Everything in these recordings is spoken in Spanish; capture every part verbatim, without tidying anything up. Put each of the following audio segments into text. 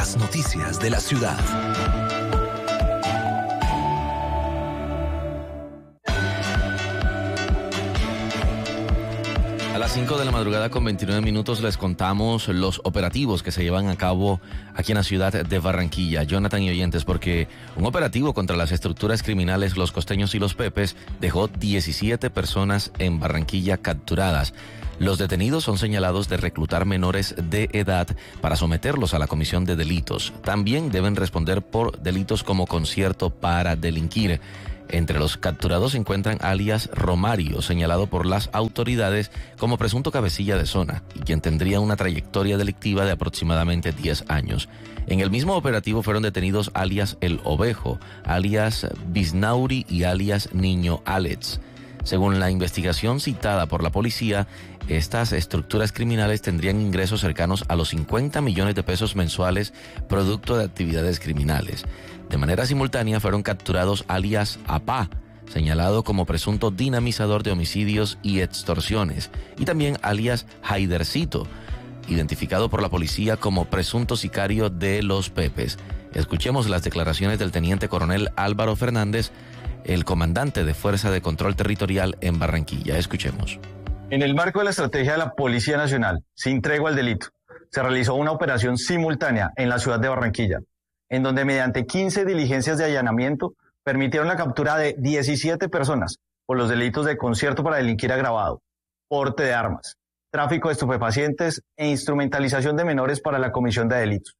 las noticias de la ciudad. A las cinco de la madrugada con veintinueve minutos les contamos los operativos que se llevan a cabo aquí en la ciudad de Barranquilla. Jonathan y oyentes, porque un operativo contra las estructuras criminales Los Costeños y Los Pepes dejó diecisiete personas en Barranquilla capturadas. Los detenidos son señalados de reclutar menores de edad para someterlos a la comisión de delitos. También deben responder por delitos como concierto para delinquir. Entre los capturados se encuentran alias Romario, señalado por las autoridades como presunto cabecilla de zona y quien tendría una trayectoria delictiva de aproximadamente diez años. En el mismo operativo fueron detenidos alias El Ovejo, alias Bisnauri y alias Niño Alex. Según la investigación citada por la policía, estas estructuras criminales tendrían ingresos cercanos a los cincuenta millones de pesos mensuales producto de actividades criminales. De manera simultánea fueron capturados alias Apá, señalado como presunto dinamizador de homicidios y extorsiones, y también alias Haidercito, identificado por la policía como presunto sicario de Los Pepes. Escuchemos las declaraciones del teniente coronel Álvaro Fernández, el comandante de Fuerza de Control Territorial en Barranquilla. Escuchemos. En el marco de la estrategia de la Policía Nacional, sin tregua al delito, se realizó una operación simultánea en la ciudad de Barranquilla, en donde mediante quince diligencias de allanamiento permitieron la captura de diecisiete personas por los delitos de concierto para delinquir agravado, porte de armas, tráfico de estupefacientes e instrumentalización de menores para la comisión de delitos.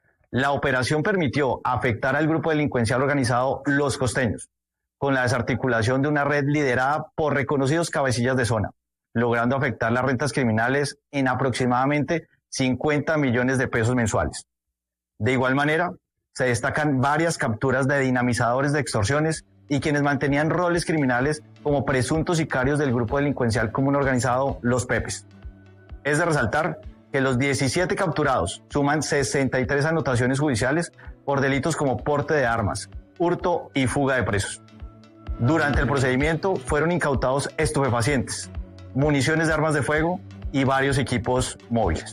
La operación permitió afectar al grupo delincuencial organizado Los Costeños, con la desarticulación de una red liderada por reconocidos cabecillas de zona, logrando afectar las rentas criminales en aproximadamente cincuenta millones de pesos mensuales. De igual manera, se destacan varias capturas de dinamizadores de extorsiones y quienes mantenían roles criminales como presuntos sicarios del grupo delincuencial común organizado Los Pepes. Es de resaltar que los diecisiete capturados suman sesenta y tres anotaciones judiciales por delitos como porte de armas, hurto y fuga de presos. Durante el procedimiento fueron incautados estupefacientes, municiones de armas de fuego y varios equipos móviles.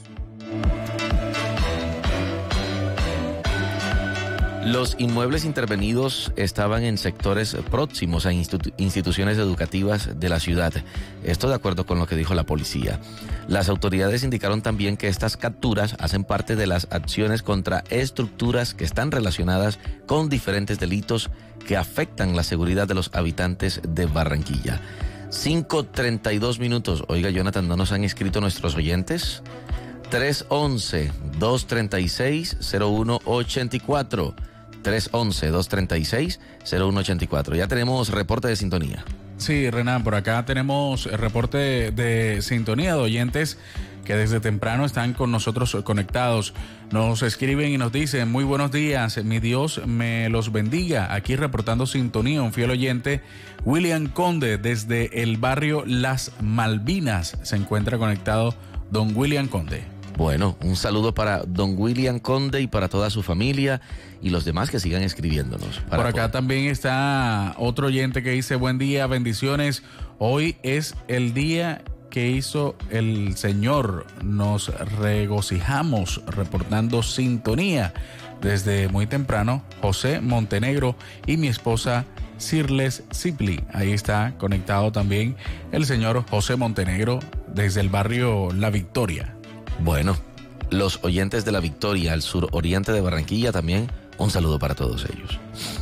Los inmuebles intervenidos estaban en sectores próximos a institu- instituciones educativas de la ciudad. Esto de acuerdo con lo que dijo la policía. Las autoridades indicaron también que estas capturas hacen parte de las acciones contra estructuras que están relacionadas con diferentes delitos que afectan la seguridad de los habitantes de Barranquilla. cinco treinta y dos minutos. Oiga, Jonathan, ¿no nos han escrito nuestros oyentes? tres once, dos treinta y seis, cero uno ochenta y cuatro. tres once, dos treinta y seis, cero uno ochenta y cuatro. Ya tenemos reporte de sintonía. Sí, Renan, por acá tenemos el reporte de, de sintonía de oyentes que desde temprano están con nosotros conectados. Nos escriben y nos dicen: muy buenos días, mi Dios me los bendiga. Aquí reportando sintonía, un fiel oyente, William Conde, desde el barrio Las Malvinas. Se encuentra conectado don William Conde. Bueno, un saludo para don William Conde y para toda su familia y los demás que sigan escribiéndonos. Por acá poder. También está otro oyente que dice: buen día, bendiciones. Hoy es el día que hizo el Señor. Nos regocijamos reportando sintonía desde muy temprano. José Montenegro y mi esposa Sirles Cipli. Ahí está conectado también el señor José Montenegro desde el barrio La Victoria. Bueno, los oyentes de La Victoria, al suroriente de Barranquilla, también un saludo para todos ellos.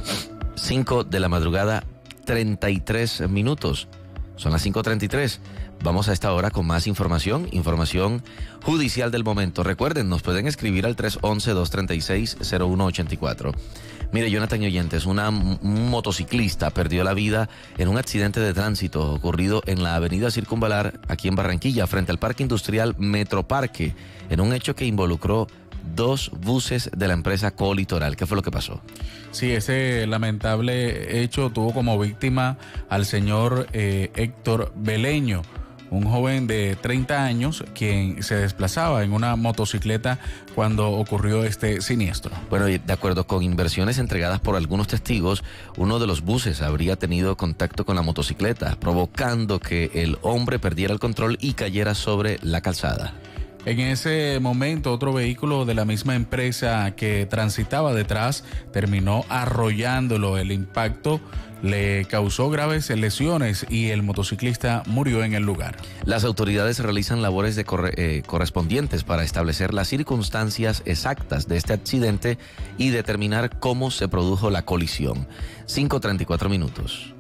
cinco de la madrugada, treinta y tres minutos. Son las cinco treinta y tres. Vamos a esta hora con más información, información judicial del momento. Recuerden, nos pueden escribir al tres once, dos treinta y seis, cero uno ochenta y cuatro. Mire, Jonathan y oyentes, una, un motociclista perdió la vida en un accidente de tránsito ocurrido en la avenida Circunvalar, aquí en Barranquilla, frente al Parque Industrial Metroparque, en un hecho que involucró dos buses de la empresa Colitoral. ¿Qué fue lo que pasó? Sí, ese lamentable hecho tuvo como víctima al señor eh, Héctor Beleño, un joven de treinta años quien se desplazaba en una motocicleta cuando ocurrió este siniestro. Bueno, y de acuerdo con inversiones entregadas por algunos testigos, uno de los buses habría tenido contacto con la motocicleta, provocando que el hombre perdiera el control y cayera sobre la calzada. En ese momento, otro vehículo de la misma empresa que transitaba detrás terminó arrollándolo. El impacto le causó graves lesiones y el motociclista murió en el lugar. Las autoridades realizan labores de corre, eh, correspondientes para establecer las circunstancias exactas de este accidente y determinar cómo se produjo la colisión. cinco treinta y cuatro minutos.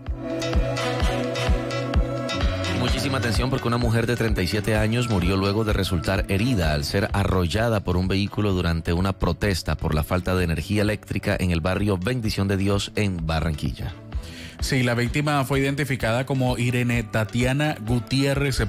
Muchísima atención porque una mujer de treinta y siete años murió luego de resultar herida al ser arrollada por un vehículo durante una protesta por la falta de energía eléctrica en el barrio Bendición de Dios en Barranquilla. Sí, la víctima fue identificada como Irene Tatiana Gutiérrez